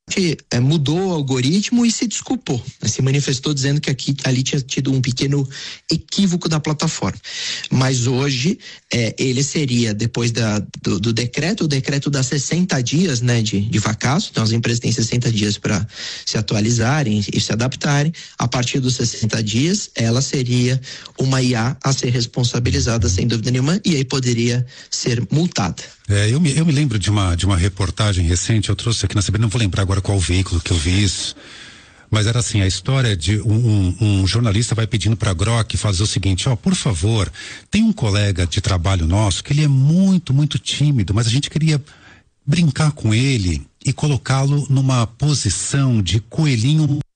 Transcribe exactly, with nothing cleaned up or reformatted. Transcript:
É, mudou o algoritmo e se desculpou, se manifestou dizendo que aqui, ali tinha tido um pequeno equívoco da plataforma, mas hoje é, ele seria, depois da, do, do decreto, o decreto dá sessenta dias, né, de, de vacaço, então as empresas têm sessenta dias para se atualizarem e se adaptarem. A partir dos sessenta dias, ela seria uma I A a ser responsabilizada sem dúvida nenhuma, e aí poderia ser multada. É, eu me, eu me lembro de uma, de uma reportagem recente, eu trouxe aqui na C B N, não vou lembrar agora qual veículo que eu vi isso, mas era assim, a história de um, um, um jornalista vai pedindo para a Grok fazer o seguinte, ó, por favor, tem um colega de trabalho nosso que ele é muito, muito tímido, mas a gente queria brincar com ele e colocá-lo numa posição de coelhinho